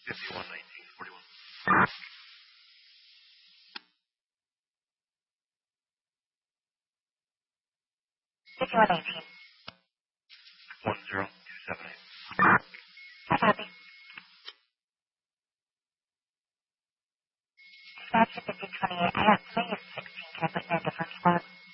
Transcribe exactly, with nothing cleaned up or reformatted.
fifty-one nineteen forty-one. fifty-one eighteen. One zero two seven eight. I copy. Dispatch fifteen twenty-eight. I have three of sixteen. Can I put in a different spot?